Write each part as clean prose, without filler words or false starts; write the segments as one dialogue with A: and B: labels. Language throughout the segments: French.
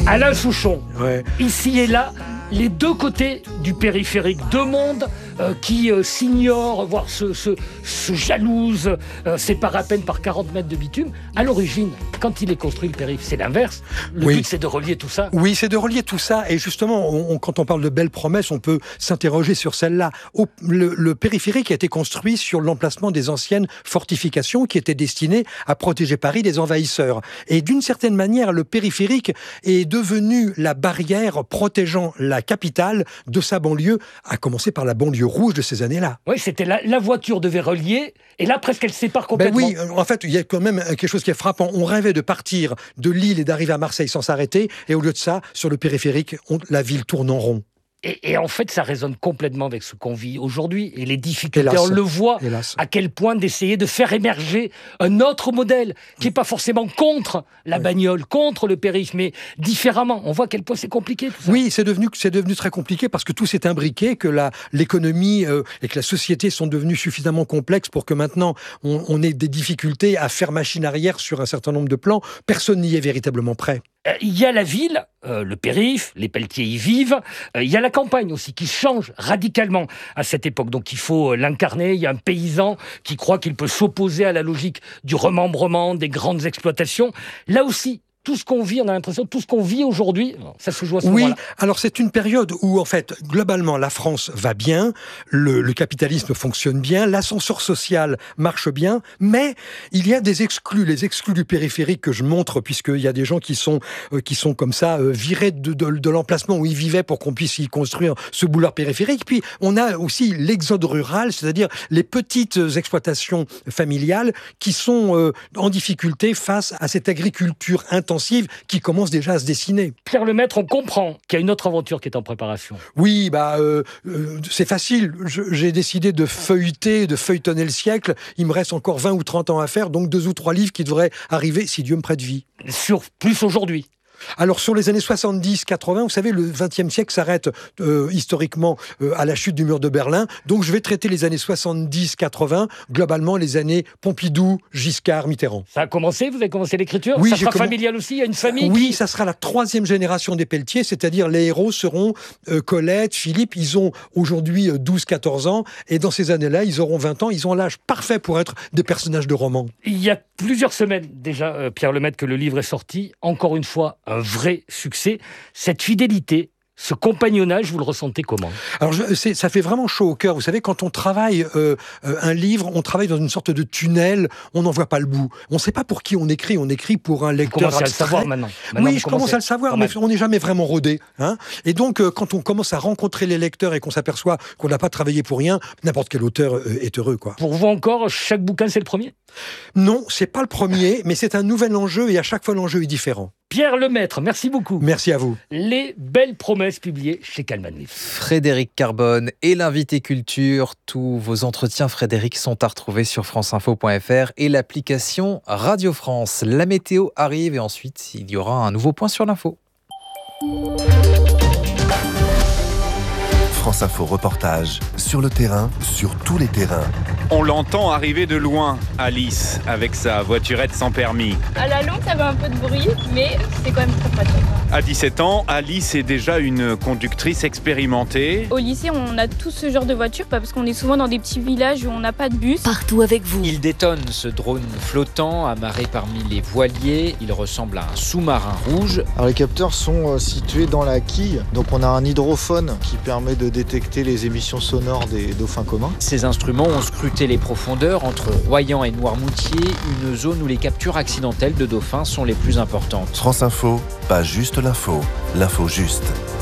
A: Alain Souchon,
B: Ouais.
A: ici et là, les deux côtés du périphérique, deux mondes qui s'ignorent, voire se jalousent, séparent à peine par 40 mètres de bitume. À l'origine, quand il est construit le périph', c'est l'inverse. Le
B: Oui.
A: but, c'est de relier tout ça.
B: Oui, c'est de relier tout ça. Et justement, quand on parle de belles promesses, on peut s'interroger sur celle-là. Le périphérique a été construit sur l'emplacement des anciennes fortifications qui étaient destinées à protéger Paris des envahisseurs. Et d'une certaine manière, le périphérique est devenu la barrière protégeant la capitale de sa banlieue, à commencer par la banlieue rouge de ces années-là.
A: Oui, c'était la voiture devait relier, et là, presque, elle sépare
B: Ben
A: complètement.
B: oui, en fait, il y a quand même quelque chose qui est frappant. On rêvait de partir de Lille et d'arriver à Marseille sans s'arrêter, et au lieu de ça, sur le périphérique, la ville tourne en rond.
A: Et en fait, ça résonne complètement avec ce qu'on vit aujourd'hui. Et les difficultés,
B: Hélas.
A: on le voit,
B: Hélas.
A: à quel point d'essayer de faire émerger un autre modèle qui n'est pas forcément contre la bagnole, contre le périph', mais différemment. On voit à quel point c'est compliqué tout ça.
B: Oui, c'est devenu très compliqué parce que tout s'est imbriqué, que l'économie et que la société sont devenues suffisamment complexes pour que maintenant on ait des difficultés à faire machine arrière sur un certain nombre de plans. Personne n'y est véritablement prêt.
A: Il y a la ville, le périph', les Pelletiers y vivent. Il y a la campagne aussi qui change radicalement à cette époque. Donc il faut l'incarner. Il y a un paysan qui croit qu'il peut s'opposer à la logique du remembrement, des grandes exploitations. Là aussi, tout ce qu'on vit, on a l'impression, tout ce qu'on vit aujourd'hui, ça se joue à ce
B: Oui,
A: moment-là.
B: alors c'est une période où, en fait, globalement, la France va bien, le capitalisme fonctionne bien, l'ascenseur social marche bien, mais il y a des exclus, les exclus du périphérique que je montre, puisqu'il y a des gens qui sont comme ça, virés de l'emplacement où ils vivaient pour qu'on puisse y construire ce boulevard périphérique. Puis, on a aussi l'exode rural, c'est-à-dire les petites exploitations familiales qui sont en difficulté face à cette agriculture intensive qui commence déjà à se dessiner.
A: Pierre Lemaître, on comprend qu'il y a une autre aventure qui est en préparation.
B: Oui, c'est facile. J'ai décidé de feuilletonner le siècle. Il me reste encore 20 ou 30 ans à faire, donc 2 ou 3 livres qui devraient arriver, si Dieu me prête vie.
A: Sur plus aujourd'hui.
B: Alors, sur les années 70-80, vous savez, le XXe siècle s'arrête historiquement à la chute du mur de Berlin. Donc, je vais traiter les années 70-80, globalement les années Pompidou, Giscard, Mitterrand.
A: Ça a commencé, vous avez commencé l'écriture.
B: Oui,
A: ça sera familial aussi, il y a une famille
B: Oui, ça sera la 3e génération des Pelletiers, c'est-à-dire les héros seront Colette, Philippe, ils ont aujourd'hui 12-14 ans, et dans ces années-là, ils auront 20 ans, ils ont l'âge parfait pour être des personnages de romans.
A: Il y a plusieurs semaines déjà, Pierre Lemaître, que le livre est sorti. Encore une fois, un vrai succès. Cette fidélité, ce compagnonnage, vous le ressentez comment ?
B: Alors, ça fait vraiment chaud au cœur. Vous savez, quand on travaille un livre, on travaille dans une sorte de tunnel, on n'en voit pas le bout. On ne sait pas pour qui on écrit pour un lecteur
A: Vous commencez à le
B: abstrait.
A: savoir maintenant.
B: Oui, je commence à le savoir, mais on n'est jamais vraiment rodé. Hein, et donc, quand on commence à rencontrer les lecteurs et qu'on s'aperçoit qu'on n'a pas travaillé pour rien, n'importe quel auteur est heureux, quoi.
A: Pour vous encore, chaque bouquin, c'est le premier ?
B: Non, c'est pas le premier, mais c'est un nouvel enjeu et à chaque fois, l'enjeu est différent.
A: Pierre Lemaître, merci beaucoup.
B: Merci à vous.
A: Les belles promesses publiées chez Calman Livre.
C: Frédéric Carbone et l'invité culture. Tous vos entretiens, Frédéric, sont à retrouver sur franceinfo.fr et l'application Radio France. La météo arrive et ensuite, il y aura un nouveau point sur l'info.
D: France Info reportage sur le terrain, sur tous les terrains.
E: On l'entend arriver de loin, Alice, avec sa voiturette sans permis.
F: À la longue, ça avait un peu de bruit, mais c'est quand même très pratique.
E: À 17 ans, Alice est déjà une conductrice expérimentée.
F: Au lycée, on a tout ce genre de voiture, parce qu'on est souvent dans des petits villages où on n'a pas de bus.
G: Partout avec vous.
H: Il détonne, ce drone flottant, amarré parmi les voiliers. Il ressemble à un sous-marin rouge.
I: Alors, les capteurs sont situés dans la quille, donc on a un hydrophone qui permet de détecter les émissions sonores des dauphins communs.
H: Ces instruments ont scruté les profondeurs entre Royan et Noirmoutier, une zone où les captures accidentelles de dauphins sont les plus importantes.
D: France Info, pas juste l'info, l'info juste.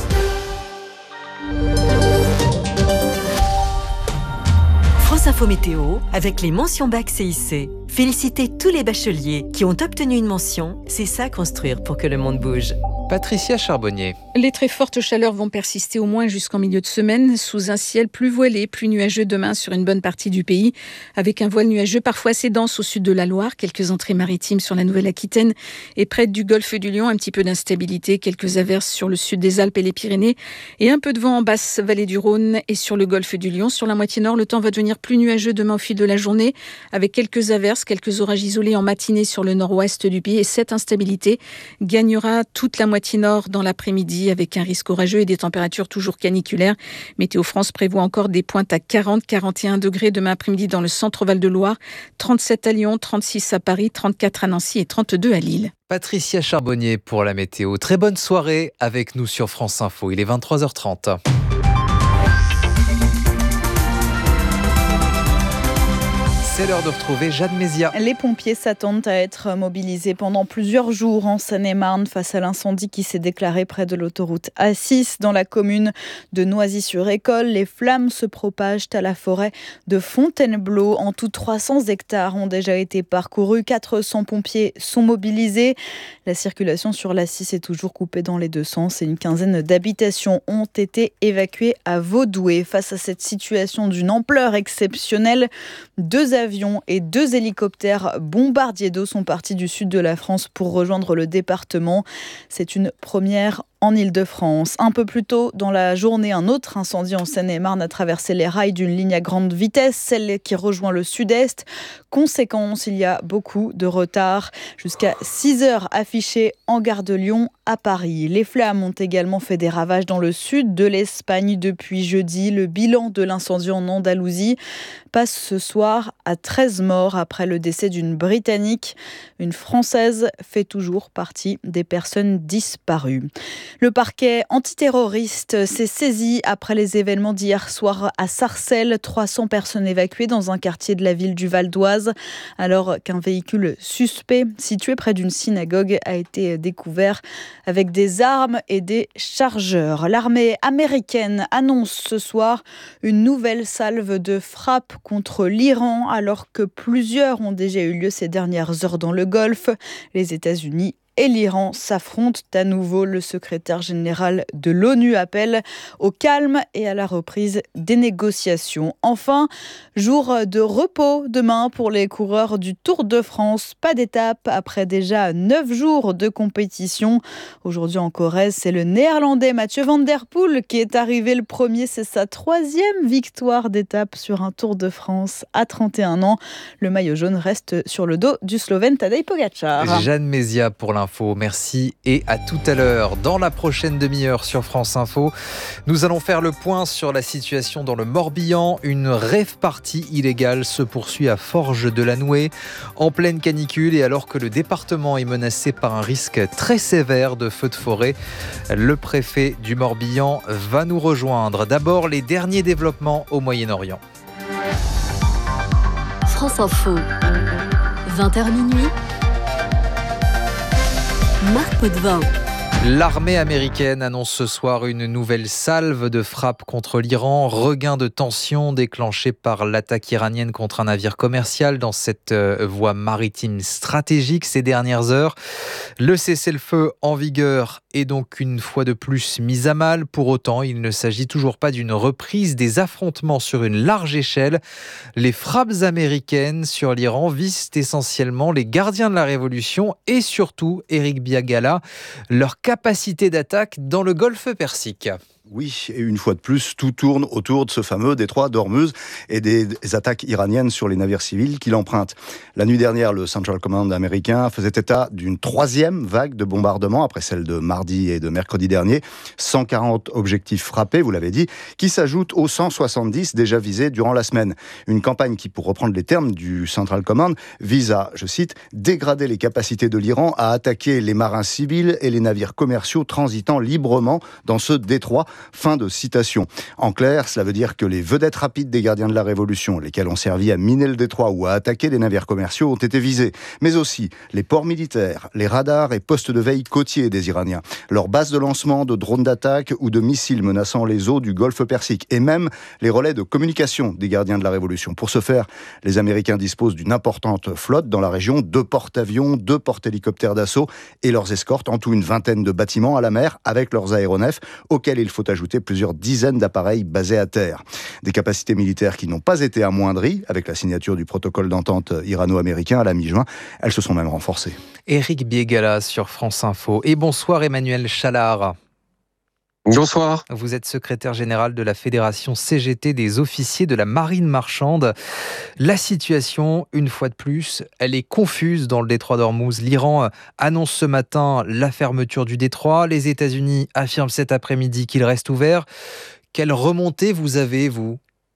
G: France Info Météo avec les mentions bac CIC. Félicitez tous les bacheliers qui ont obtenu une mention. C'est ça construire pour que le monde bouge.
C: Patricia Charbonnier.
J: Les très fortes chaleurs vont persister au moins jusqu'en milieu de semaine, sous un ciel plus voilé, plus nuageux demain sur une bonne partie du pays, avec un voile nuageux parfois assez dense au sud de la Loire, quelques entrées maritimes sur la Nouvelle-Aquitaine et près du golfe du Lion, un petit peu d'instabilité, quelques averses sur le sud des Alpes et les Pyrénées, et un peu de vent en basse vallée du Rhône et sur le golfe du Lion. Sur la moitié nord, le temps va devenir plus nuageux demain au fil de la journée, avec quelques averses averses, quelques orages isolés en matinée sur le nord-ouest du pays. Et cette instabilité gagnera toute la moitié nord dans l'après-midi avec un risque orageux et des températures toujours caniculaires. Météo France prévoit encore des pointes à 40-41 degrés demain après-midi dans le centre Val-de-Loire, 37 à Lyon, 36 à Paris, 34 à Nancy et 32 à Lille.
C: Patricia Charbonnier pour la météo. Très bonne soirée avec nous sur France Info. Il est 23h30. C'est l'heure de retrouver Jade Mézia.
K: Les pompiers s'attendent à être mobilisés pendant plusieurs jours en Seine-et-Marne face à l'incendie qui s'est déclaré près de l'autoroute A6 dans la commune de Noisy-sur-École. Les flammes se propagent à la forêt de Fontainebleau. En tout, 300 hectares ont déjà été parcourus. 400 pompiers sont mobilisés. La circulation sur l'A6 est toujours coupée dans les deux sens et une quinzaine d'habitations ont été évacuées à Vaudoué. Face à cette situation d'une ampleur exceptionnelle, 2 avions et 2 hélicoptères bombardiers d'eau sont partis du sud de la France pour rejoindre le département. C'est une première en Île-de-France. Un peu plus tôt dans la journée, un autre incendie en Seine-et-Marne a traversé les rails d'une ligne à grande vitesse, celle qui rejoint le sud-est. Conséquence, il y a beaucoup de retard. Jusqu'à 6 heures affichées en gare de Lyon à Paris. Les flammes ont également fait des ravages dans le sud de l'Espagne depuis jeudi. Le bilan de l'incendie en Andalousie passe ce soir à 13 morts après le décès d'une Britannique. Une Française fait toujours partie des personnes disparues. Le parquet antiterroriste s'est saisi après les événements d'hier soir à Sarcelles. 300 personnes évacuées dans un quartier de la ville du Val d'Oise, alors qu'un véhicule suspect situé près d'une synagogue a été découvert avec des armes et des chargeurs. L'armée américaine annonce ce soir une nouvelle salve de frappe contre l'Iran, alors que plusieurs ont déjà eu lieu ces dernières heures dans le Golfe. Les États-Unis et l'Iran s'affrontent à nouveau. Le secrétaire général de l'ONU appelle au calme et à la reprise des négociations. Enfin, jour de repos demain pour les coureurs du Tour de France. Pas d'étape après déjà 9 jours de compétition. Aujourd'hui en Corrèze, c'est le Néerlandais Mathieu van der Poel qui est arrivé le premier. C'est sa 3e victoire d'étape sur un Tour de France à 31 ans. Le maillot jaune reste sur le dos du Slovène Tadej Pogačar.
C: Jeanne Mézia pour l'info. Merci et à tout à l'heure. Dans la prochaine demi-heure sur France Info, nous allons faire le point sur la situation dans le Morbihan. Une rave-party illégale se poursuit à Forges-de-la-Nouée en pleine canicule et alors que le département est menacé par un risque très sévère de feux de forêt. Le préfet du Morbihan va nous rejoindre. D'abord, les derniers développements au Moyen-Orient.
L: France Info, 20h minuit. Marc Potvin.
C: L'armée américaine annonce ce soir une nouvelle salve de frappe contre l'Iran. Regain de tension déclenché par l'attaque iranienne contre un navire commercial dans cette voie maritime stratégique ces dernières heures. Le cessez-le-feu en vigueur est donc une fois de plus mis à mal. Pour autant, il ne s'agit toujours pas d'une reprise des affrontements sur une large échelle. Les frappes américaines sur l'Iran visent essentiellement les gardiens de la Révolution et surtout Éric Biagala, leur capacité d'attaque dans le golfe Persique.
M: Oui, et une fois de plus, tout tourne autour de ce fameux détroit d'Ormuz et des attaques iraniennes sur les navires civils qui l'empruntent. La nuit dernière, le Central Command américain faisait état d'une 3e vague de bombardements, après celle de mardi et de mercredi dernier. 140 objectifs frappés, vous l'avez dit, qui s'ajoutent aux 170 déjà visés durant la semaine. Une campagne qui, pour reprendre les termes du Central Command, vise à, je cite, dégrader les capacités de l'Iran à attaquer les marins civils et les navires commerciaux transitant librement dans ce détroit. Fin de citation. En clair, cela veut dire que les vedettes rapides des gardiens de la Révolution, lesquels ont servi à miner le détroit ou à attaquer des navires commerciaux, ont été visés. Mais aussi les ports militaires, les radars et postes de veille côtiers des Iraniens, leurs bases de lancement de drones d'attaque ou de missiles menaçant les eaux du golfe Persique, et même les relais de communication des gardiens de la Révolution. Pour ce faire, les Américains disposent d'une importante flotte dans la région, 2 porte-avions, 2 porte-hélicoptères d'assaut et leurs escortes, en tout une vingtaine de bâtiments à la mer avec leurs aéronefs, auxquels il faut ajouter plusieurs dizaines d'appareils basés à terre. Des capacités militaires qui n'ont pas été amoindries avec la signature du protocole d'entente irano-américain à la mi-juin. Elles se sont même renforcées.
C: Éric Biagala sur France Info. Et bonsoir Emmanuel Chalard.
N: Bonsoir.
C: Vous êtes secrétaire général de la Fédération CGT des officiers de la marine marchande. La situation, une fois de plus, elle est confuse dans le détroit d'Ormuz. L'Iran annonce ce matin la fermeture du détroit. Les États-Unis affirment cet après-midi qu'il reste ouvert. Quelle remontée vous avez, vous ?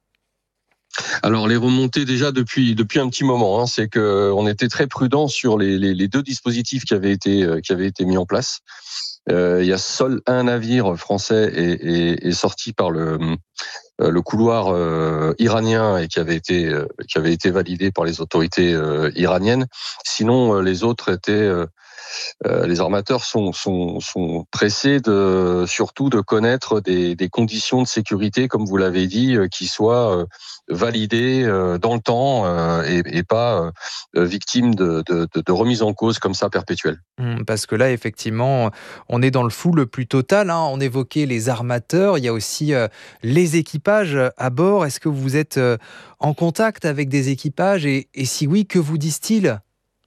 N: Alors les remontées déjà depuis un petit moment, c'est que on était très prudent sur les deux dispositifs qui avaient été mis en place. Il y a seul un navire français est sorti par le couloir iranien et qui avait été validé par les autorités iraniennes. Sinon, les autres étaient les armateurs sont pressés surtout de connaître des conditions de sécurité, comme vous l'avez dit, qui soient validées dans le temps et pas victimes de remise en cause comme ça perpétuelle.
C: Parce que là, effectivement, on est dans le flou le plus total. On évoquait les armateurs, il y a aussi les équipages à bord. Est-ce que vous êtes en contact avec des équipages et si oui, que vous disent-ils ?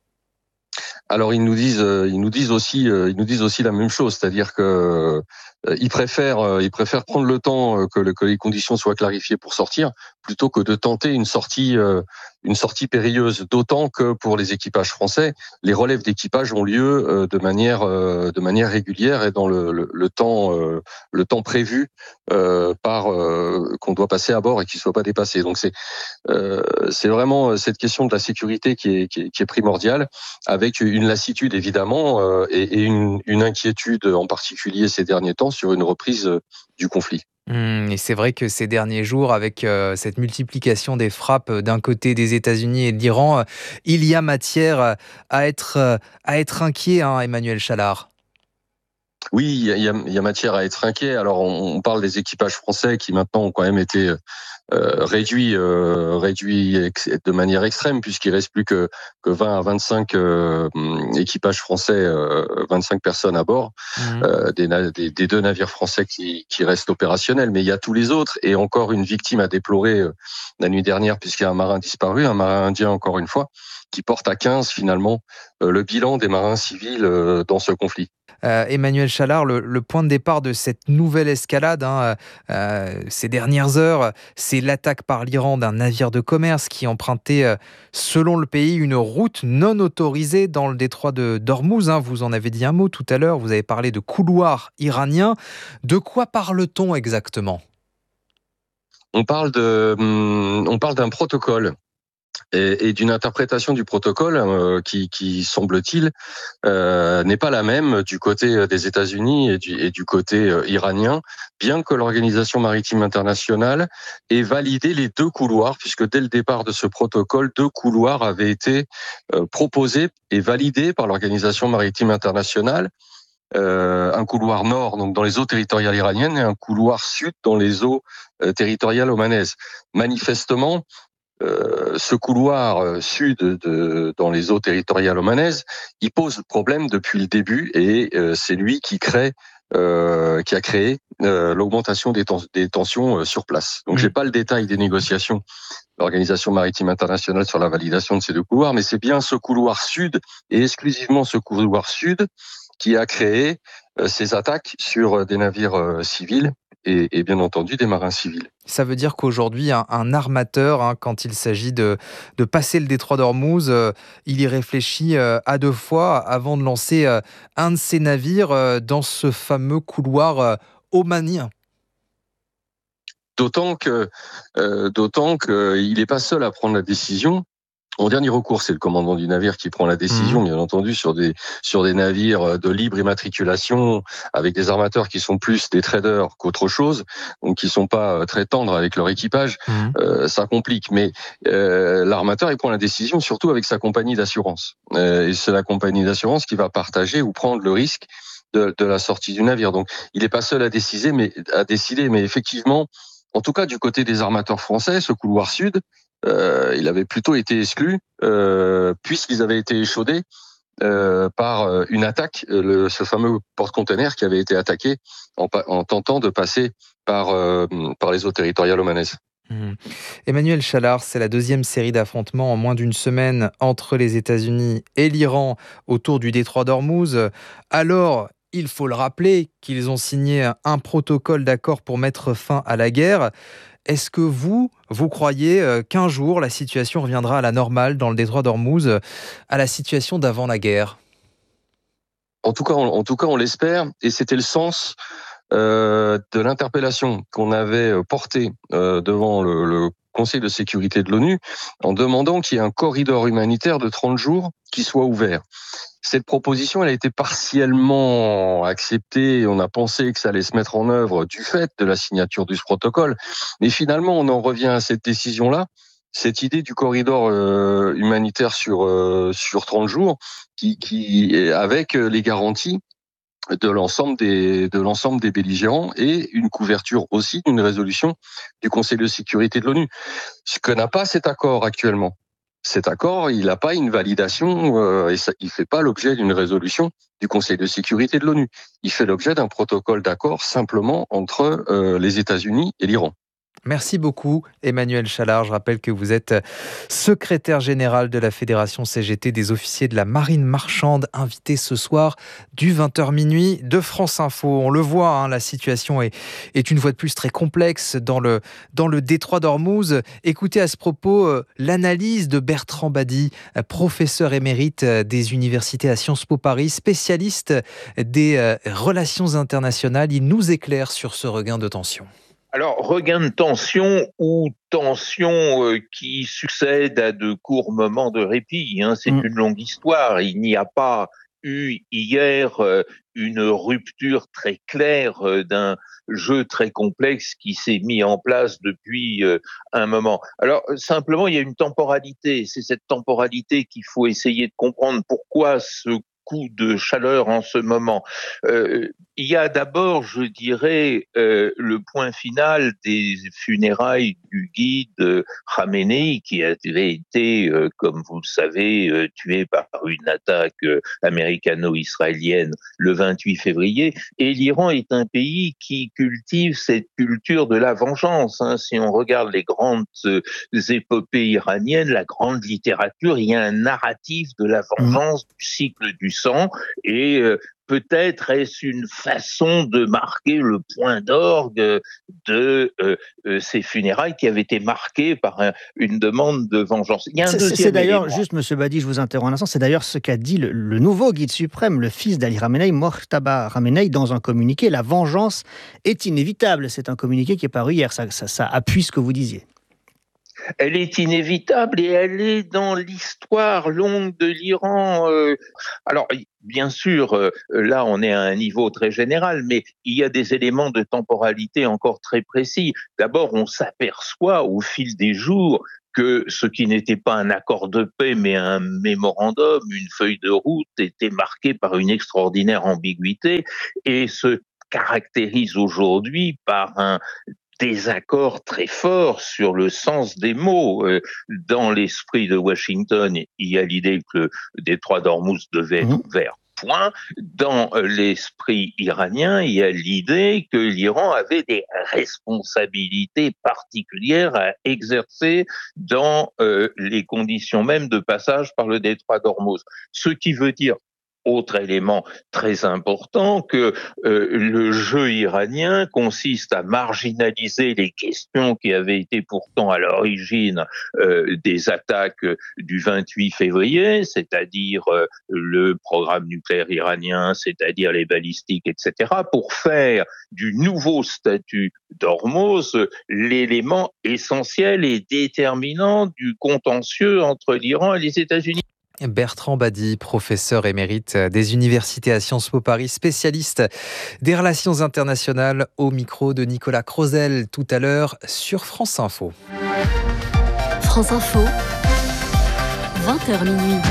N: Alors ils nous disent aussi la même chose, c'est-à-dire que ils préfèrent prendre le temps que les conditions soient clarifiées pour sortir, plutôt que de tenter une sortie périlleuse. D'autant que pour les équipages français, les relèves d'équipage ont lieu de manière régulière et dans le temps prévu qu'on doit passer à bord et qui ne soit pas dépassé. Donc c'est vraiment cette question de la sécurité qui est primordiale, avec une lassitude évidemment et une inquiétude en particulier ces derniers temps sur une reprise du conflit.
C: Et c'est vrai que ces derniers jours, avec cette multiplication des frappes d'un côté des États-Unis et de l'Iran, il y a matière à être inquiet, Emmanuel Chalard.
N: Oui, il y a matière à être inquiet. Alors, on parle des équipages français qui maintenant ont quand même été réduits de manière extrême, puisqu'il reste plus que 20 à 25 équipages français, 25 personnes à bord, des deux navires français qui restent opérationnels. Mais il y a tous les autres, et encore une victime à déplorer la nuit dernière, puisqu'il y a un marin disparu, un marin indien encore une fois, qui porte à 15 finalement le bilan des marins civils dans ce conflit.
C: Emmanuel Chalard, le point de départ de cette nouvelle escalade ces dernières heures, c'est l'attaque par l'Iran d'un navire de commerce qui empruntait, selon le pays, une route non autorisée dans le détroit d'Ormuz. Vous en avez dit un mot tout à l'heure, vous avez parlé de couloir iranien. De quoi parle-t-on exactement ?
N: On parle d'un protocole et d'une interprétation du protocole qui semble-t-il, n'est pas la même du côté des États-Unis et du côté iranien, bien que l'Organisation maritime internationale ait validé les deux couloirs, puisque dès le départ de ce protocole, 2 couloirs avaient été proposés et validés par l'Organisation maritime internationale. Un couloir nord, donc dans les eaux territoriales iraniennes, et un couloir sud dans les eaux territoriales omanaises. Manifestement, ce couloir sud dans les eaux territoriales omanaises, il pose problème depuis le début et c'est lui qui a créé l'augmentation des tensions sur place. Donc j'ai pas le détail des négociations de l'Organisation maritime internationale sur la validation de ces 2 couloirs, mais c'est bien ce couloir sud et exclusivement ce couloir sud qui a créé ces attaques sur des navires civils et bien entendu des marins civils.
C: Ça veut dire qu'aujourd'hui, un armateur, quand il s'agit de passer le détroit d'Ormuz, il y réfléchit à 2 fois avant de lancer un de ses navires dans ce fameux couloir omanien.
N: D'autant qu'il n'est pas seul à prendre la décision. En dernier recours, c'est le commandant du navire qui prend la décision, bien entendu, sur des navires de libre immatriculation, avec des armateurs qui sont plus des traders qu'autre chose, donc qui sont pas très tendres avec leur équipage. Ça complique. Mais l'armateur, il prend la décision surtout avec sa compagnie d'assurance. Et c'est la compagnie d'assurance qui va partager ou prendre le risque de la sortie du navire. Donc, il n'est pas seul à décider, mais effectivement, en tout cas du côté des armateurs français, ce couloir sud, il avait plutôt été exclu puisqu'ils avaient été échaudés par une attaque, ce fameux porte-container qui avait été attaqué en tentant de passer par les eaux territoriales omanaises.
C: Emmanuel Chalard, c'est la 2e série d'affrontements en moins d'une semaine entre les États-Unis et l'Iran autour du détroit d'Ormuz. Alors, il faut le rappeler, qu'ils ont signé un protocole d'accord pour mettre fin à la guerre. Est-ce que vous croyez qu'un jour, la situation reviendra à la normale dans le détroit d'Ormuz, à la situation d'avant la guerre ?
N: En tout cas, on l'espère, et c'était le sens de l'interpellation qu'on avait portée devant le Conseil de sécurité de l'ONU en demandant qu'il y ait un corridor humanitaire de 30 jours qui soit ouvert. Cette proposition, elle a été partiellement acceptée. On a pensé que ça allait se mettre en œuvre du fait de la signature de ce protocole. Mais finalement, on en revient à cette décision-là, cette idée du corridor humanitaire sur 30 jours, qui avec les garanties de l'ensemble des belligérants et une couverture aussi d'une résolution du Conseil de sécurité de l'ONU. Ce que n'a pas cet accord actuellement. Cet accord, il n'a pas une validation et il ne fait pas l'objet d'une résolution du Conseil de sécurité de l'ONU. Il fait l'objet d'un protocole d'accord simplement entre les États-Unis et l'Iran.
C: Merci beaucoup Emmanuel Chalard. Je rappelle que vous êtes secrétaire général de la Fédération CGT des officiers de la marine marchande, invité ce soir du 20h minuit de France Info. On le voit, la situation est une fois de plus très complexe dans le détroit d'Ormuz. Écoutez à ce propos l'analyse de Bertrand Badi, professeur émérite des universités à Sciences Po Paris, spécialiste des relations internationales. Il nous éclaire sur ce regain de tension.
O: Alors, regain de tension ou tension qui succède à de courts moments de répit, c'est une longue histoire. Il n'y a pas eu hier une rupture très claire d'un jeu très complexe qui s'est mis en place depuis un moment. Alors, simplement, il y a une temporalité. C'est cette temporalité qu'il faut essayer de comprendre. Pourquoi ce coup de chaleur en ce moment. Il y a d'abord, je dirais, le point final des funérailles du guide Khamenei, qui avait été, comme vous le savez, tué par une attaque américano-israélienne le 28 février. Et l'Iran est un pays qui cultive cette culture de la vengeance. Si on regarde les grandes épopées iraniennes, la grande littérature, il y a un narratif de la vengeance, du cycle du sang, et peut-être est-ce une façon de marquer le point d'orgue de ces funérailles qui avaient été marquées par une demande de vengeance. Il y a un deuxième
P: c'est d'ailleurs,
O: élément.
P: juste Monsieur Badi, je vous interromps un instant, c'est d'ailleurs ce qu'a dit le nouveau guide suprême, le fils d'Ali Khamenei, Mojtaba Khamenei, dans un communiqué. La vengeance est inévitable. C'est un communiqué qui est paru hier. Ça appuie ce que vous disiez.
O: Elle est inévitable et elle est dans l'histoire longue de l'Iran. Alors, bien sûr, là, on est à un niveau très général, mais il y a des éléments de temporalité encore très précis. D'abord, on s'aperçoit au fil des jours que ce qui n'était pas un accord de paix, mais un mémorandum, une feuille de route, était marqué par une extraordinaire ambiguïté et se caractérise aujourd'hui par un désaccord très fort sur le sens des mots. Dans l'esprit de Washington, il y a l'idée que le détroit d'Ormuz devait être ouvert. Point. Dans l'esprit iranien, il y a l'idée que l'Iran avait des responsabilités particulières à exercer dans les conditions même de passage par le détroit d'Ormuz. Ce qui veut dire, autre élément très important, que le jeu iranien consiste à marginaliser les questions qui avaient été pourtant à l'origine des attaques du 28 février, c'est-à-dire le programme nucléaire iranien, c'est-à-dire les balistiques, etc., pour faire du nouveau statut d'Ormuz l'élément essentiel et déterminant du contentieux entre l'Iran et les États-Unis.
C: Bertrand Badi, professeur émérite des universités à Sciences Po Paris, spécialiste des relations internationales, au micro de Nicolas Crozel tout à l'heure sur France Info.
L: France Info, 20h minuit.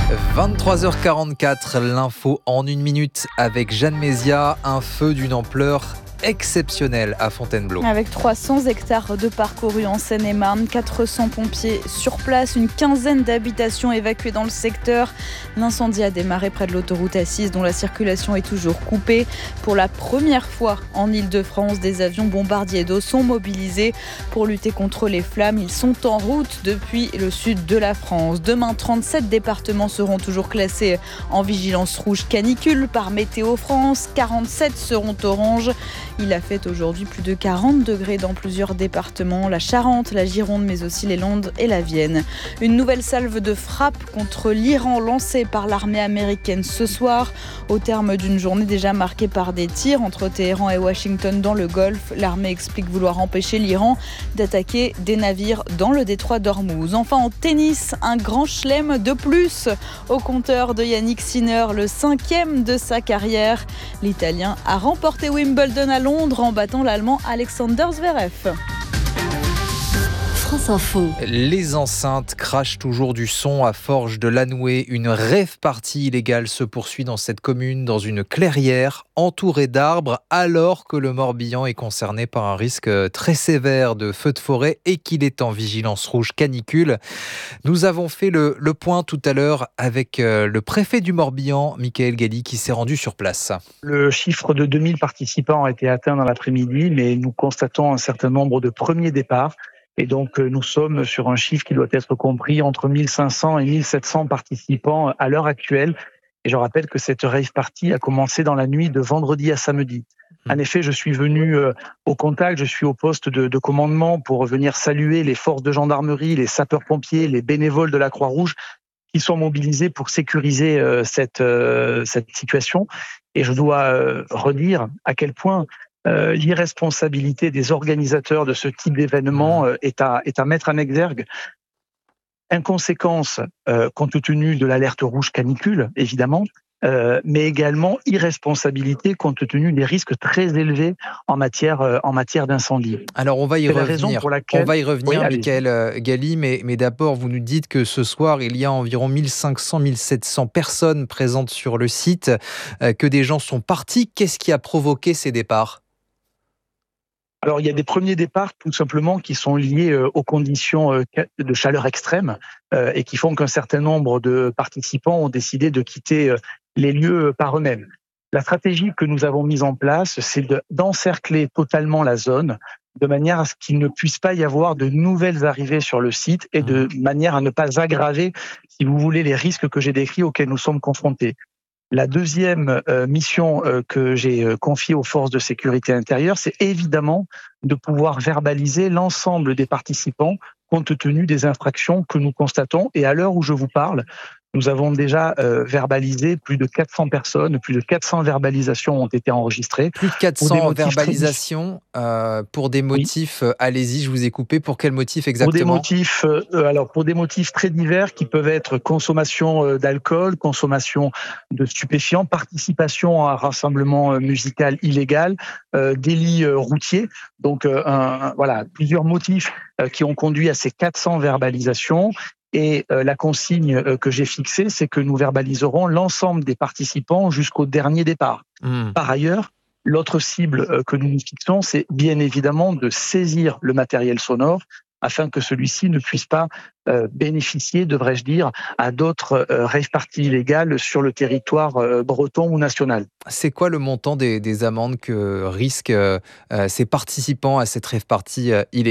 C: 23h44, l'info en une minute avec Jeanne Mézia. Un feu d'une ampleur exceptionnelle à Fontainebleau.
K: Avec 300 hectares de parcourus en Seine-et-Marne, 400 pompiers sur place, une quinzaine d'habitations évacuées dans le secteur. L'incendie a démarré près de l'autoroute A6 dont la circulation est toujours coupée. Pour la première fois en Île-de-France, des avions bombardiers d'eau sont mobilisés pour lutter contre les flammes. Ils sont en route depuis le sud de la France. Demain, 37 départements seront toujours classés en vigilance rouge canicule par Météo France. 47 seront orange. Il a fait aujourd'hui plus de 40 degrés dans plusieurs départements, la Charente, la Gironde, mais aussi les Landes et la Vienne. Une nouvelle salve de frappe contre l'Iran lancée par l'armée américaine ce soir. Au terme d'une journée déjà marquée par des tirs entre Téhéran et Washington dans le Golfe, l'armée explique vouloir empêcher l'Iran d'attaquer des navires dans le détroit d'Ormuz. Enfin en tennis, un grand chelem de plus au compteur de Yannick Sinner, le 5e de sa carrière. L'Italien a remporté Wimbledon à Londres en battant l'Allemand Alexander Zverev.
L: France Info.
C: Les enceintes crachent toujours du son à Forges de Lanouée. Une rave party illégale se poursuit dans cette commune, dans une clairière entourée d'arbres, alors que le Morbihan est concerné par un risque très sévère de feux de forêt et qu'il est en vigilance rouge canicule. Nous avons fait le point tout à l'heure avec le préfet du Morbihan, Michael Galli, qui s'est rendu sur place.
Q: Le chiffre de 2000 participants a été atteint dans l'après-midi, mais nous constatons un certain nombre de premiers départs. Et donc, nous sommes sur un chiffre qui doit être compris entre 1500 et 1700 participants à l'heure actuelle. Et je rappelle que cette rave party a commencé dans la nuit de vendredi à samedi. En effet, je suis venu au contact, je suis au poste de commandement pour venir saluer les forces de gendarmerie, les sapeurs-pompiers, les bénévoles de la Croix-Rouge qui sont mobilisés pour sécuriser cette situation. Et je dois redire à quel point l'irresponsabilité des organisateurs de ce type d'événement est à mettre en exergue. Inconséquence, compte tenu de l'alerte rouge canicule, évidemment, mais également irresponsabilité compte tenu des risques très élevés en matière d'incendie.
C: Alors on va y revenir.
Q: On
C: va y revenir, oui, Michael Galli, mais d'abord vous nous dites que ce soir il y a environ 1500-1700 personnes présentes sur le site, que des gens sont partis. Qu'est-ce qui a provoqué ces départs ?
Q: Alors, il y a des premiers départs, tout simplement, qui sont liés aux conditions de chaleur extrême et qui font qu'un certain nombre de participants ont décidé de quitter les lieux par eux-mêmes. La stratégie que nous avons mise en place, c'est d'encercler totalement la zone de manière à ce qu'il ne puisse pas y avoir de nouvelles arrivées sur le site et de manière à ne pas aggraver, si vous voulez, les risques que j'ai décrits auxquels nous sommes confrontés. La deuxième mission que j'ai confiée aux forces de sécurité intérieure, c'est évidemment de pouvoir verbaliser l'ensemble des participants compte tenu des infractions que nous constatons. Et à l'heure où je vous parle, nous avons déjà verbalisé plus de 400 personnes, plus de 400 verbalisations ont été enregistrées.
C: Plus de 400 verbalisations pour des motifs, oui. Allez-y, je vous ai coupé, pour quels motifs exactement ?
Q: Pour des motifs très divers qui peuvent être consommation d'alcool, consommation de stupéfiants, participation à un rassemblement musical illégal, délit routier. Donc voilà, plusieurs motifs qui ont conduit à ces 400 verbalisations. Et la consigne que j'ai fixée, c'est que nous verbaliserons l'ensemble des participants jusqu'au dernier départ. Par ailleurs, l'autre cible que nous nous fixons, c'est bien évidemment de saisir le matériel sonore afin que celui-ci ne puisse pas bénéficier, devrais-je dire, à d'autres rave parties illégales sur le territoire breton ou national.
C: C'est quoi le montant des amendes que risquent ces participants à cette rave party illégale ?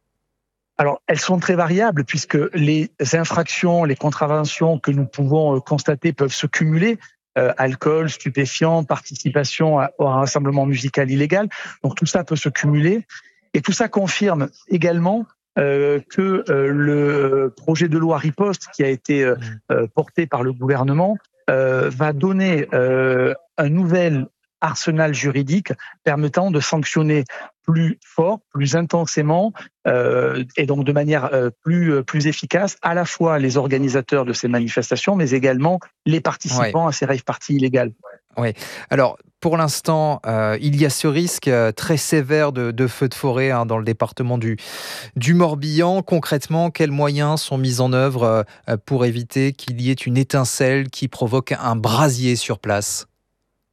Q: Alors, elles sont très variables puisque les infractions, les contraventions que nous pouvons constater peuvent se cumuler. Alcool, stupéfiants, participation au rassemblement musical illégal. Donc tout ça peut se cumuler. Et tout ça confirme également que le projet de loi Riposte qui a été porté par le gouvernement va donner un nouvel arsenal juridique permettant de sanctionner plus fort, plus intensément et donc de manière plus efficace à la fois les organisateurs de ces manifestations mais également les participants à ces rave parties illégales.
C: Oui. Alors, pour l'instant, il y a ce risque très sévère de feux de forêt dans le département du Morbihan. Concrètement, quels moyens sont mis en œuvre pour éviter qu'il y ait une étincelle qui provoque un brasier sur place ?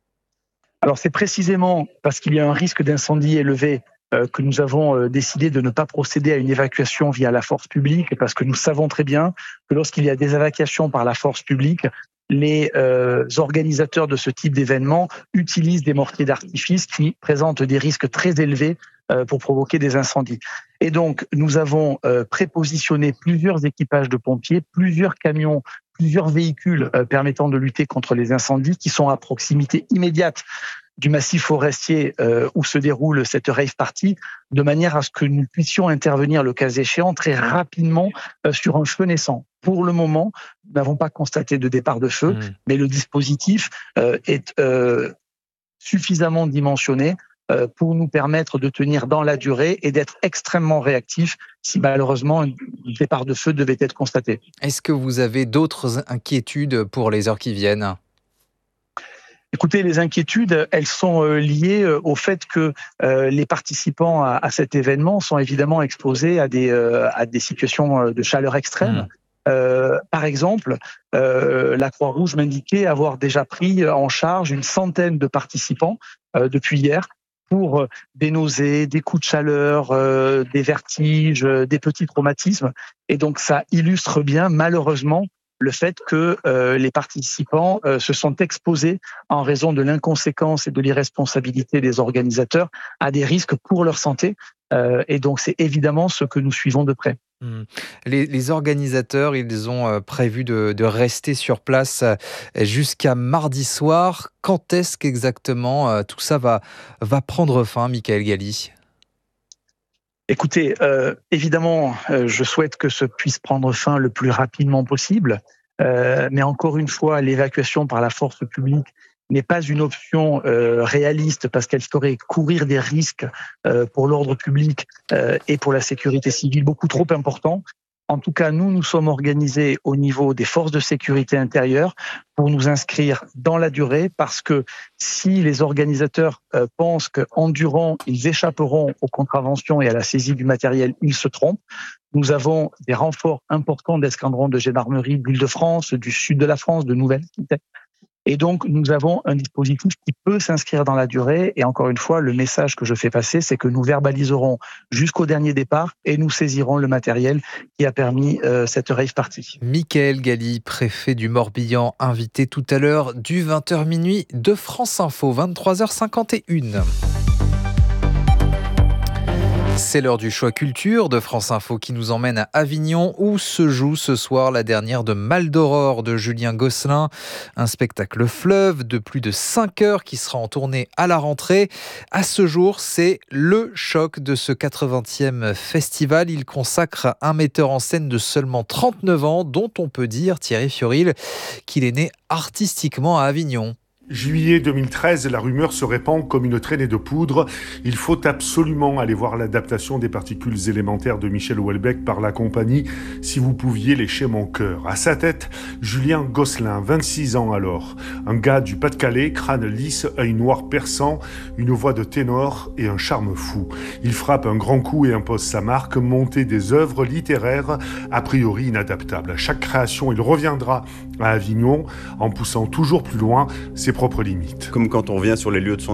Q: Alors c'est précisément parce qu'il y a un risque d'incendie élevé que nous avons décidé de ne pas procéder à une évacuation via la force publique, parce que nous savons très bien que lorsqu'il y a des évacuations par la force publique, les organisateurs de ce type d'événement utilisent des mortiers d'artifice qui présentent des risques très élevés pour provoquer des incendies. Et donc, nous avons prépositionné plusieurs équipages de pompiers, plusieurs camions, plusieurs véhicules permettant de lutter contre les incendies qui sont à proximité immédiate du massif forestier où se déroule cette rave party, de manière à ce que nous puissions intervenir le cas échéant très rapidement sur un feu naissant. Pour le moment, nous n'avons pas constaté de départ de feu, mais le dispositif est suffisamment dimensionné pour nous permettre de tenir dans la durée et d'être extrêmement réactifs si malheureusement un départ de feu devait être constaté.
C: Est-ce que vous avez d'autres inquiétudes pour les heures qui viennent ?
Q: Écoutez, les inquiétudes, elles sont liées au fait que les participants à cet événement sont évidemment exposés à des situations de chaleur extrême. Par exemple, la Croix-Rouge m'indiquait avoir déjà pris en charge une centaine de participants depuis hier pour des nausées, des coups de chaleur, des vertiges, des petits traumatismes. Et donc ça illustre bien, malheureusement, le fait que les participants se sont exposés en raison de l'inconséquence et de l'irresponsabilité des organisateurs à des risques pour leur santé. Et donc c'est évidemment ce que nous suivons de près.
C: Les organisateurs, ils ont prévu de rester sur place jusqu'à mardi soir. Quand est-ce qu'exactement tout ça va prendre fin, Michael Galli ?
Q: Écoutez, évidemment, je souhaite que ce puisse prendre fin le plus rapidement possible, mais encore une fois, l'évacuation par la force publique n'est pas une option réaliste parce qu'elle ferait courir des risques pour l'ordre public et pour la sécurité civile beaucoup trop importants. En tout cas, nous sommes organisés au niveau des forces de sécurité intérieure pour nous inscrire dans la durée, parce que si les organisateurs pensent qu'en durant, ils échapperont aux contraventions et à la saisie du matériel, ils se trompent. Nous avons des renforts importants d'escadrons de gendarmerie d'Île-de-France, du sud de la France, de Nouvelle-Aquitaine. Et donc, nous avons un dispositif qui peut s'inscrire dans la durée. Et encore une fois, le message que je fais passer, c'est que nous verbaliserons jusqu'au dernier départ et nous saisirons le matériel qui a permis cette rave party.
C: Michael Galli, préfet du Morbihan, invité tout à l'heure du 20h minuit de France Info, 23h51. C'est l'heure du choix culture de France Info qui nous emmène à Avignon où se joue ce soir la dernière de Mal d'Aurore de Julien Gosselin. Un spectacle fleuve de plus de 5 heures qui sera en tournée à la rentrée. À ce jour, c'est le choc de ce 80e festival. Il consacre un metteur en scène de seulement 39 ans dont on peut dire, Thierry Fioril, qu'il est né artistiquement à Avignon.
R: Juillet 2013, la rumeur se répand comme une traînée de poudre. Il faut absolument aller voir l'adaptation des particules élémentaires de Michel Houellebecq par la compagnie « Si vous pouviez lécher mon cœur ». À sa tête, Julien Gosselin, 26 ans alors. Un gars du Pas-de-Calais, crâne lisse, œil noir perçant, une voix de ténor et un charme fou. Il frappe un grand coup et impose sa marque, monter des œuvres littéraires a priori inadaptables. À chaque création, il reviendra à Avignon en poussant toujours plus loin ses propres limites.
S: Comme quand on revient sur les lieux de son